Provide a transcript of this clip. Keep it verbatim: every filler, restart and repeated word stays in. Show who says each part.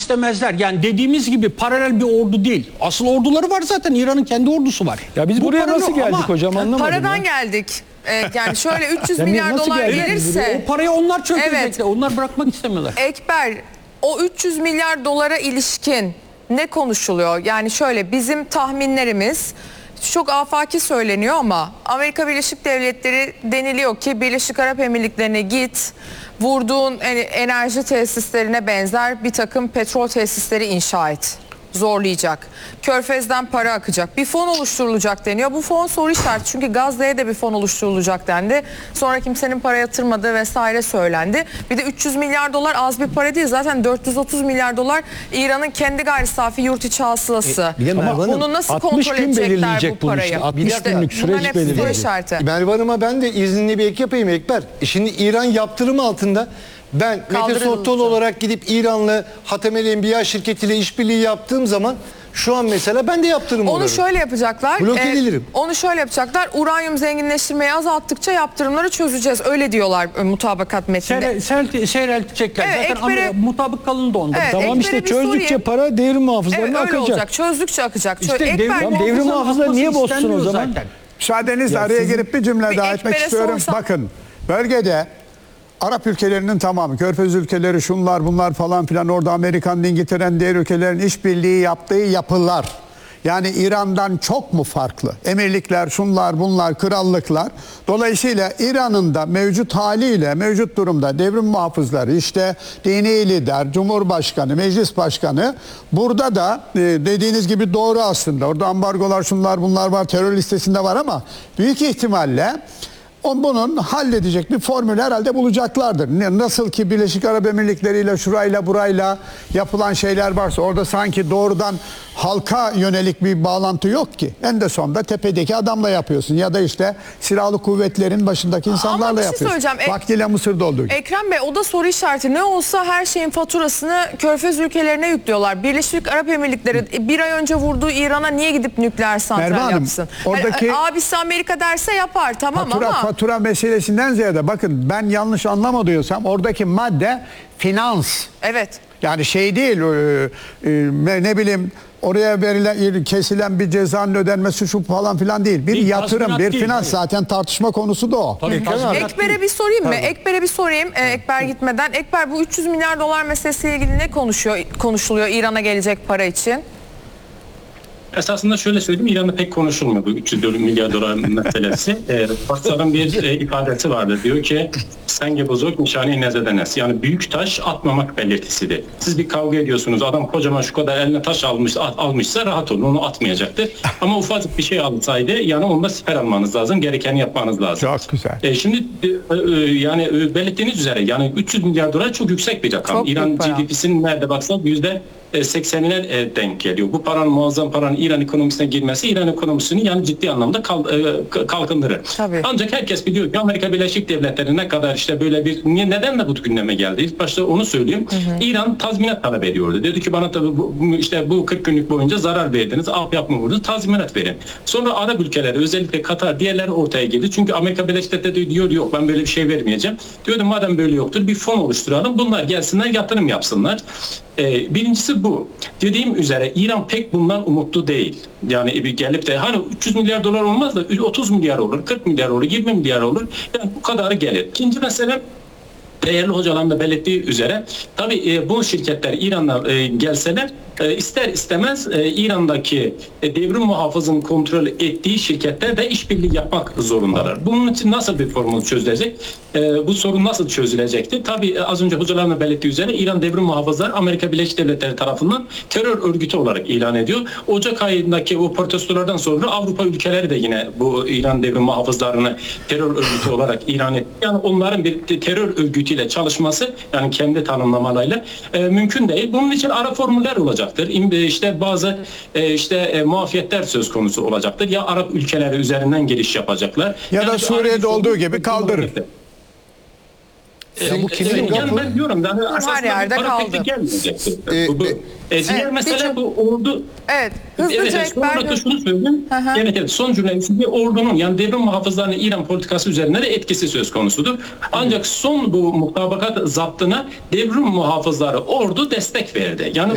Speaker 1: istemezler. Yani dediğimiz gibi paralel bir ordu değil. Asıl orduları var zaten. İran'ın kendi ordusu var.
Speaker 2: Ya biz
Speaker 1: Bu
Speaker 2: buraya nasıl
Speaker 1: paranın-
Speaker 2: geldik
Speaker 1: ama
Speaker 2: hocam, anlamadım.
Speaker 3: Paradan
Speaker 2: ya.
Speaker 3: geldik. Ee, yani şöyle üç yüz
Speaker 2: Yani
Speaker 3: milyar
Speaker 2: nasıl
Speaker 3: dolar
Speaker 2: geldik
Speaker 3: gelirse
Speaker 1: O parayı onlar çökecekler.
Speaker 3: Evet.
Speaker 1: Onlar bırakmak istemiyorlar.
Speaker 3: Ekber, o üç yüz milyar dolara ilişkin ne konuşuluyor? Yani şöyle, bizim tahminlerimiz çok afaki söyleniyor ama Amerika Birleşik Devletleri deniliyor ki Birleşik Arap Emirlikleri'ne git, vurduğun enerji tesislerine benzer bir takım petrol tesisleri inşa et. Zorlayacak. Körfez'den para akacak. Bir fon oluşturulacak deniyor. Bu fon soru işareti. Çünkü Gazze'ye de bir fon oluşturulacak dendi. Sonra kimsenin para yatırmadığı vesaire söylendi. Bir de üç yüz milyar dolar az bir para değil. Zaten dört yüz otuz milyar dolar İran'ın kendi gayri safi yurt içi hasılası.
Speaker 4: E, bir de Merve Hanım,
Speaker 3: Bunu nasıl
Speaker 2: altmış
Speaker 3: kontrol
Speaker 2: gün
Speaker 3: edecekler
Speaker 2: belirleyecek
Speaker 3: bu
Speaker 2: bunu
Speaker 3: parayı?
Speaker 2: işte. altmış
Speaker 3: İşte
Speaker 2: günlük süreç
Speaker 3: bunların hepsi soru
Speaker 2: belirleyecek.
Speaker 3: işareti.
Speaker 4: Merve Hanım'a ben de izinli bir ek yapayım Ekber. E Şimdi İran yaptırım altında. Ben Mete
Speaker 3: Kaldırıldı.
Speaker 4: Sottol olarak gidip İranlı Hatemel Enbiya şirketiyle işbirliği yaptığım zaman şu an mesela ben de yaptırım
Speaker 3: Onu
Speaker 4: olurum.
Speaker 3: şöyle yapacaklar.
Speaker 4: Blok
Speaker 3: e,
Speaker 4: edilirim.
Speaker 3: Onu şöyle yapacaklar. Uranyum zenginleştirmeyi azalttıkça yaptırımları çözeceğiz. Öyle diyorlar e, mutabakat metninde.
Speaker 1: Seyre, seyreltecekler.
Speaker 3: Evet,
Speaker 1: Zaten
Speaker 3: Ekber'e-
Speaker 1: Amerika mutabık kalındı onda.
Speaker 3: Evet,
Speaker 2: Tamam
Speaker 3: Ekber'e
Speaker 2: işte
Speaker 3: bir
Speaker 2: çözdükçe
Speaker 3: sorayım.
Speaker 2: para devrim
Speaker 3: Evet,
Speaker 2: muhafızlarına
Speaker 3: öyle
Speaker 2: akacak.
Speaker 3: olacak. Çözdükçe akacak. Çö-
Speaker 1: İşte
Speaker 3: Ekber,
Speaker 1: devrim
Speaker 2: Tamam, devrim
Speaker 1: muhafızlarının
Speaker 2: muhafızları niye
Speaker 1: akması
Speaker 2: bozsun o
Speaker 1: istenmiyor
Speaker 2: zaman?
Speaker 1: zaten.
Speaker 5: Müsaadenizle
Speaker 2: Ya
Speaker 5: araya
Speaker 2: sizin-
Speaker 5: girip bir cümle
Speaker 3: Bir
Speaker 5: daha etmek
Speaker 3: Ekber'e
Speaker 5: istiyorum.
Speaker 3: sorsam-
Speaker 5: Bakın, bölgede Arap ülkelerinin tamamı, Körfez ülkeleri, şunlar bunlar falan filan, orada Amerika'nın, İngiltere'nin, diğer ülkelerin işbirliği yaptığı yapılar. Yani İran'dan çok mu farklı? Emirlikler, şunlar bunlar, krallıklar. Dolayısıyla İran'ın da mevcut haliyle, mevcut durumda devrim muhafızları, işte dini lider, cumhurbaşkanı, meclis başkanı, burada da e, dediğiniz gibi doğru aslında. Orada ambargolar, şunlar bunlar var, terör listesinde var ama büyük ihtimalle on bunun halledecek bir formül herhalde bulacaklardır. Ne- Nasıl ki Birleşik Arap Emirlikleri ile şurayla burayla yapılan şeyler varsa, orada sanki doğrudan halka yönelik bir bağlantı yok ki. En de sonunda tepedeki adamla yapıyorsun ya da işte silahlı kuvvetlerin başındaki insanlarla
Speaker 3: bir şey
Speaker 5: yapıyorsun.
Speaker 3: söyleyeceğim. Ek-
Speaker 5: Vaktiyle Mısır'da olduğu gibi.
Speaker 3: Ekrem Bey, o da soru işareti. Ne olsa her şeyin faturasını Körfez ülkelerine yüklüyorlar. Birleşik Arap Emirlikleri bir ay önce vurduğu İran'a niye gidip nükleer
Speaker 5: Merve
Speaker 3: santral
Speaker 5: Hanım,
Speaker 3: yapsın?
Speaker 5: oradaki-
Speaker 3: Hani, abisi Amerika derse yapar, tamam
Speaker 5: Fatura,
Speaker 3: ama
Speaker 5: fatura meselesinden ziyade bakın, ben yanlış anlamadıysam oradaki madde finans.
Speaker 3: evet.
Speaker 5: Yani şey değil, e, e, ne bileyim, oraya verilen, kesilen bir cezanın ödenmesi şu falan filan değil. Bir,
Speaker 1: Bir
Speaker 5: yatırım,
Speaker 1: tazminat
Speaker 5: bir
Speaker 1: değil,
Speaker 5: finans,
Speaker 1: tabii.
Speaker 5: zaten tartışma konusu da o.
Speaker 1: Tabii, tazminat
Speaker 3: Ekber'e
Speaker 1: değil.
Speaker 3: bir sorayım mı? Ekber'e bir sorayım. Ee, Ekber gitmeden. Ekber, bu üç yüz milyar dolar meselesiyle ilgili ne konuşuyor konuşuluyor İran'a gelecek para için?
Speaker 6: Esasında şöyle söyleyeyim, İran'da pek konuşulmuyor bu üç yüz milyar dolar meselesi. E, Farsların bir e, ifadesi vardı. Diyor ki, senge bozuk nişane nezedenes. Yani büyük taş atmamak belirtisidir. Siz bir kavga ediyorsunuz, adam kocaman şu kadar eline taş almış, at, almışsa rahat olun, onu atmayacaktır. Ama ufacık bir şey alsaydı, yani onda siper almanız lazım, gerekeni yapmanız lazım.
Speaker 5: Çok güzel.
Speaker 6: E, şimdi e, e, yani e, belirttiğiniz üzere yani üç yüz milyar dolar çok yüksek bir rakam.
Speaker 3: Çok büyük
Speaker 6: İran
Speaker 3: para.
Speaker 6: G D P'sinin nerede baksan yüzde seksenine e, denk geliyor. Bu paranın, muazzam paranın İran ekonomisine girmesi İran ekonomisini yani ciddi anlamda kal, e, kalkındırır.
Speaker 3: Tabii.
Speaker 6: Ancak herkes biliyor ki Amerika Birleşik Devletleri ne kadar işte böyle bir niye, neden de bu gündeme geldi? İlk başta onu söyleyeyim. Hı hı. İran tazminat talep ediyordu. Dedi ki bana tabii bu, işte bu kırk günlük boyunca zarar verdiniz. Af yapma vurdunuz. Tazminat verin. Sonra Arap ülkeleri, özellikle Katar, diğerleri ortaya girdi. Çünkü Amerika Birleşik Devletleri diyor yok ben böyle bir şey vermeyeceğim. Diyordum madem böyle yoktur bir fon oluşturalım. Bunlar gelsinler yatırım yapsınlar. Ee, birincisi bu. Dediğim üzere İran pek bundan umutlu değil. Yani bir gelip de hani üç yüz milyar dolar olmaz da otuz milyar olur, kırk milyar olur, yirmi milyar olur. Yani bu kadarı gelir. İkinci mesele, değerli hocaların da belirttiği üzere tabii e, bu şirketler İran'a e, gelseler e, ister istemez e, İran'daki e, devrim muhafızın kontrol ettiği şirketler de işbirliği yapmak zorundalar. Bunun için nasıl bir formül çözülecek? E, bu sorun nasıl çözülecekti? Tabii e, az önce hocaların da belirttiği üzere İran devrim muhafızlar Amerika Birleşik Devletleri tarafından terör örgütü olarak ilan ediyor. Ocak ayındaki o protestolardan sonra Avrupa ülkeleri de yine bu İran devrim muhafızlarını terör örgütü olarak ilan etti. Yani onların bir terör örgütü ile çalışması, yani kendi tanımlamalarıyla e, mümkün değil. Bunun için ara formüller olacaktır. İşte bazı e, işte e, muafiyetler söz konusu olacaktır. Ya Arap ülkeleri üzerinden giriş yapacaklar.
Speaker 5: Ya da
Speaker 6: yani
Speaker 5: Suriye'de olduğu gibi kaldırır.
Speaker 6: E,
Speaker 4: bu kimin
Speaker 6: yani
Speaker 4: lafı?
Speaker 6: ben diyorum yani
Speaker 3: Her yerde
Speaker 6: para
Speaker 3: kaldı.
Speaker 6: pek gelmeyecektir.
Speaker 4: E,
Speaker 6: bu, bu.
Speaker 4: e,
Speaker 6: E, diğer
Speaker 3: Evet,
Speaker 6: mesele
Speaker 3: Birçok-
Speaker 6: bu ordu.
Speaker 3: Evet. Hızlıca
Speaker 6: Evet, son
Speaker 3: Ekber.
Speaker 6: olarak da şunu söyleyeyim.
Speaker 3: Hı hı.
Speaker 6: Evet, evet, son cümlem bir ordunun yani devrim muhafızlarının İran politikası üzerinde de etkisi söz konusudur. Ancak son bu mutabakat zaptına devrim muhafızları ordu destek verdi. Yani